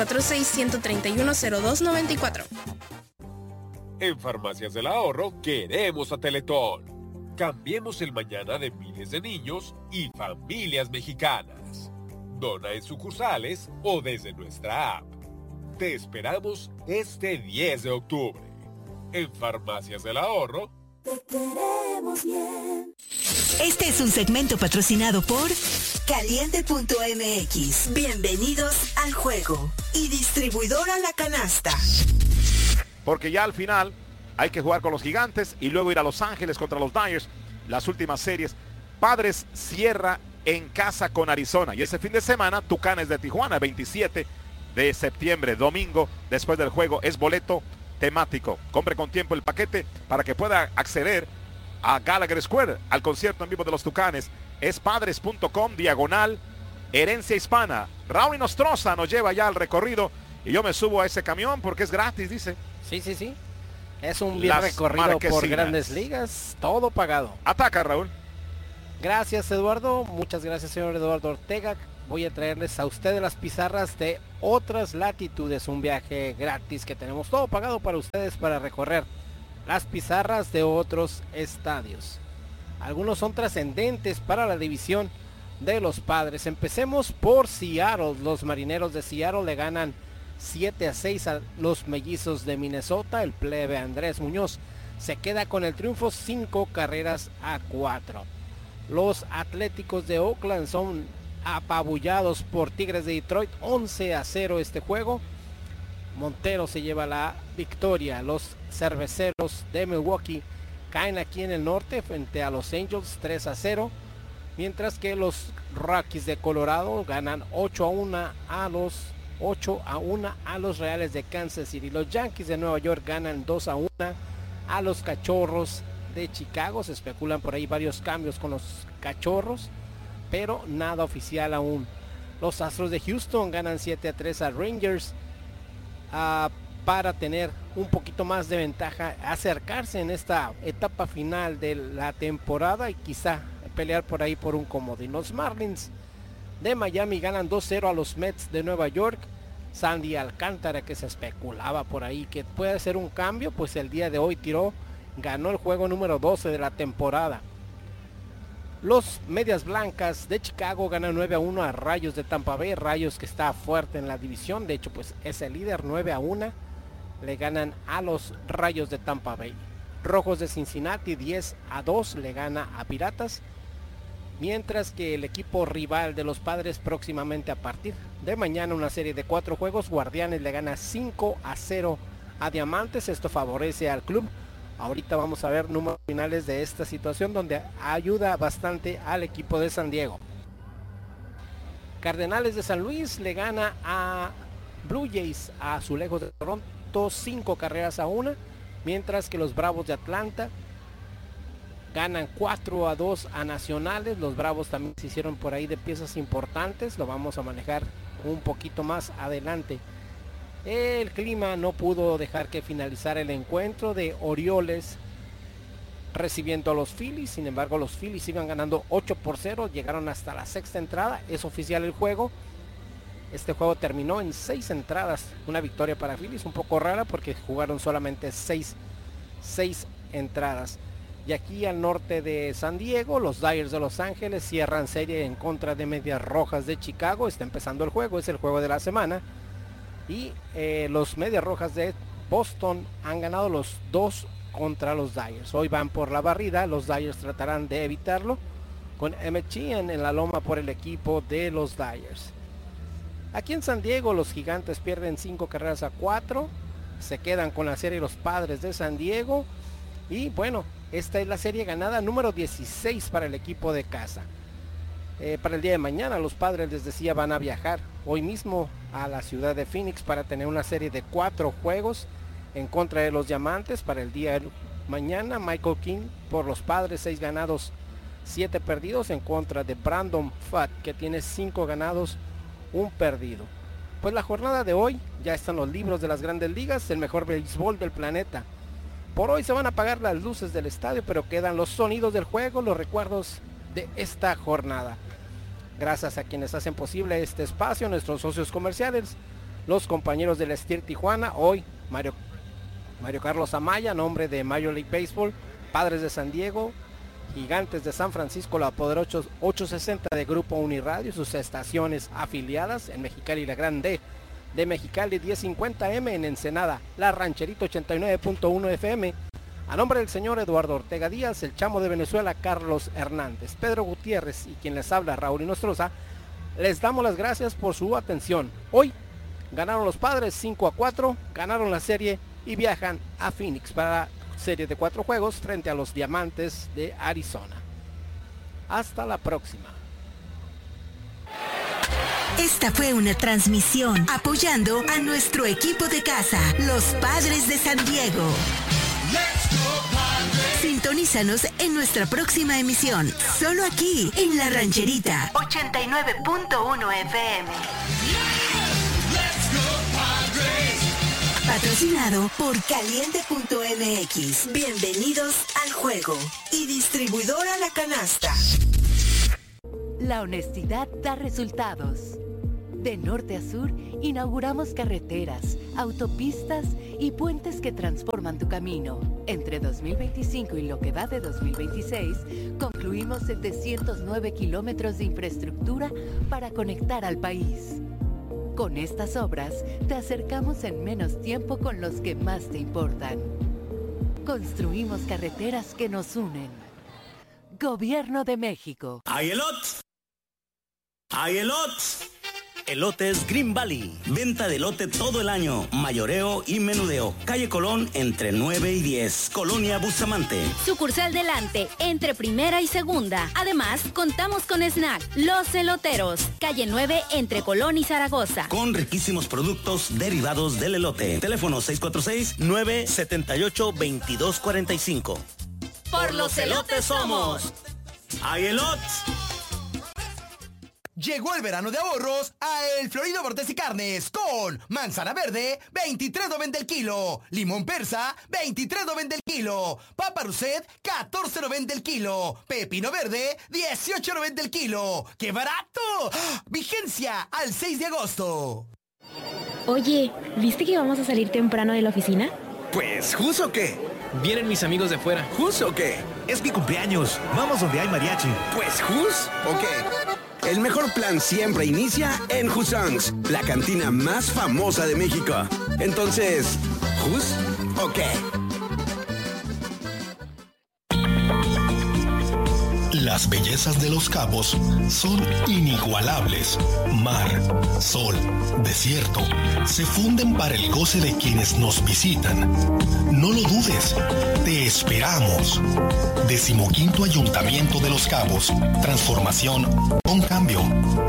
646-131-0294. En Farmacias del Ahorro queremos a Teletón. Cambiemos el mañana de miles de niños y familias mexicanas. Dona en sucursales o desde nuestra app. Te esperamos este 10 de octubre. En Farmacias del Ahorro. Te queremos bien. Este es un segmento patrocinado por Caliente.mx. Bienvenidos al juego. Y distribuidora La Canasta. Porque ya al final hay que jugar con los Gigantes y luego ir a Los Ángeles contra los Dyers. Las últimas series. Padres cierra en casa con Arizona. Y ese fin de semana, Tucanes de Tijuana, 27 de septiembre, domingo, después del juego. Es boleto temático. Compre con tiempo el paquete para que pueda acceder a Gallagher Square, al concierto en vivo de los Tucanes. Es padres.com/herencia hispana. Raúl Nostroza nos lleva ya al recorrido y yo me subo a ese camión porque es gratis, dice. Sí. Es un bien recorrido por Grandes Ligas, todo pagado. Ataca, Raúl. Gracias, Eduardo. Muchas gracias, señor Eduardo Ortega. Voy a traerles a ustedes las pizarras de Otras Latitudes, un viaje gratis que tenemos todo pagado para ustedes para recorrer las pizarras de otros estadios. Algunos son trascendentes para la división de los Padres. Empecemos por Seattle. Los Marineros de Seattle le ganan 7-6 a los Mellizos de Minnesota. El plebe Andrés Muñoz se queda con el triunfo 5-4. Los Atléticos de Oakland son apabullados por Tigres de Detroit 11-0 este juego. Montero se lleva la victoria. Los Cerveceros de Milwaukee caen aquí en el norte frente a los Angels 3-0, mientras que los Rockies de Colorado ganan 8-1 a los Reales de Kansas City. Los Yankees de Nueva York ganan 2-1 a los Cachorros de Chicago. Se especulan por ahí varios cambios con los Cachorros, pero nada oficial aún. Los Astros de Houston ganan 7-3 a Rangers para tener un poquito más de ventaja, acercarse en esta etapa final de la temporada y quizá pelear por ahí por un comodín. Los Marlins de Miami ganan 2-0 a los Mets de Nueva York. Sandy Alcántara, que se especulaba por ahí que puede ser un cambio, pues el día de hoy ganó el juego número 12 de la temporada. Los Medias Blancas de Chicago ganan 9-1 a Rayos de Tampa Bay. Rayos que está fuerte en la división, de hecho pues es el líder. 9-1 le ganan a los Rayos de Tampa Bay. Rojos de Cincinnati 10-2 le gana a Piratas, mientras que el equipo rival de los Padres próximamente a partir de mañana, una serie de 4 juegos, Guardianes le gana 5-0 a Diamantes. Esto favorece al club. Ahorita vamos a ver números finales de esta situación donde ayuda bastante al equipo de San Diego. Cardenales de San Luis le gana a Blue Jays a Azulejos de Toronto 5-1, mientras que los Bravos de Atlanta ganan 4-2 a Nacionales. Los Bravos también se hicieron por ahí de piezas importantes, lo vamos a manejar un poquito más adelante. El clima no pudo dejar que finalizara el encuentro de Orioles recibiendo a los Phillies. Sin embargo, los Phillies iban ganando 8-0, llegaron hasta la sexta entrada. Es oficial el juego. Este juego terminó en 6 entradas, una victoria para Phillies, un poco rara porque jugaron solamente 6 entradas. Y aquí al norte de San Diego, los Dyers de Los Ángeles cierran serie en contra de Medias Rojas de Chicago. Está empezando el juego, es el juego de la semana. Y los Medias Rojas de Boston han ganado los 2 contra los Dyers. Hoy van por la barrida, los Dyers tratarán de evitarlo con Emmett Sheehan en la loma por el equipo de los Dyers. Aquí en San Diego los Gigantes pierden 5-4, se quedan con la serie los Padres de San Diego y bueno, esta es la serie ganada número 16 para el equipo de casa. Para el día de mañana los Padres, les decía, van a viajar hoy mismo a la ciudad de Phoenix para tener una serie de 4 juegos en contra de los Diamantes. Para el día de mañana, Michael King por los Padres, 6 ganados, 7 perdidos en contra de Brandon Pfaadt, que tiene 5 ganados, 1 perdido. Pues la jornada de hoy ya están los libros de las Grandes Ligas, el mejor béisbol del planeta. Por hoy se van a apagar las luces del estadio, pero quedan los sonidos del juego, los recuerdos de esta jornada. Gracias a quienes hacen posible este espacio, nuestros socios comerciales, los compañeros del Steer Tijuana, hoy Mario Carlos Amaya, nombre de Major League Baseball, Padres de San Diego, Gigantes de San Francisco, la Poder 860 de Grupo Uniradio, sus estaciones afiliadas en Mexicali, la Gran D de Mexicali, 1050M en Ensenada, la Rancherita 89.1 FM. A nombre del señor Eduardo Ortega Díaz, el Chamo de Venezuela, Carlos Hernández, Pedro Gutiérrez y quien les habla, Raúl Inostroza, les damos las gracias por su atención. Hoy ganaron los Padres 5-4, ganaron la serie y viajan a Phoenix para serie de 4 juegos frente a los Diamantes de Arizona. Hasta la próxima. Esta fue una transmisión apoyando a nuestro equipo de casa, los Padres de San Diego. Sintonízanos en nuestra próxima emisión, solo aquí en La Rancherita 89.1 FM. Patrocinado por Caliente.mx. Bienvenidos al juego. Y distribuidora La Canasta. La honestidad da resultados. De norte a sur, inauguramos carreteras, autopistas y puentes que transforman tu camino. Entre 2025 y lo que va de 2026, concluimos 709 kilómetros de infraestructura para conectar al país. Con estas obras, te acercamos en menos tiempo con los que más te importan. Construimos carreteras que nos unen. Gobierno de México. ¡Hay elotes! ¡Hay elotes! Elotes Green Valley. Venta de elote todo el año. Mayoreo y menudeo. Calle Colón entre 9 y 10. Colonia Bustamante. Sucursal Delante, entre primera y segunda. Además, contamos con snack. Los Eloteros. Calle 9, entre Colón y Zaragoza. Con riquísimos productos derivados del elote. Teléfono 646-978-2245. Por los elotes somos. ¡Hay elotes! Llegó el verano de ahorros a El Florido Bordes y Carnes con manzana verde, $23.90 el kilo, limón persa, $23.90 el kilo, papa Rousset, $14.90 el kilo, pepino verde, $18.90 el kilo. ¡Qué barato! ¡Ah! Vigencia al 6 de agosto. Oye, ¿viste que vamos a salir temprano de la oficina? Pues, ¿jus o qué? Vienen mis amigos de fuera. ¿Jus o qué? Es mi cumpleaños. Vamos donde hay mariachi. Pues, ¿jus o qué? El mejor plan siempre inicia en Husongs, la cantina más famosa de México. Entonces, ¿jus o qué? Las bellezas de Los Cabos son inigualables. Mar, sol, desierto, se funden para el goce de quienes nos visitan. No lo dudes, te esperamos. 15º Ayuntamiento de Los Cabos. Transformación con cambio.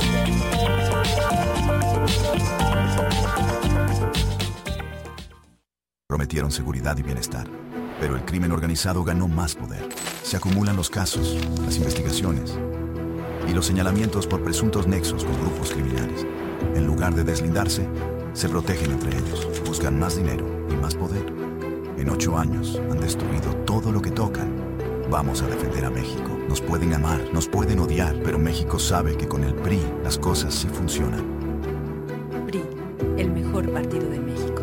Prometieron seguridad y bienestar, pero el crimen organizado ganó más poder. Se acumulan los casos, las investigaciones y los señalamientos por presuntos nexos con grupos criminales. En lugar de deslindarse, se protegen entre ellos, buscan más dinero y más poder. En 8 años han destruido todo lo que tocan. Vamos a defender a México. Nos pueden amar, nos pueden odiar, pero México sabe que con el PRI las cosas sí funcionan. PRI, el mejor partido de México.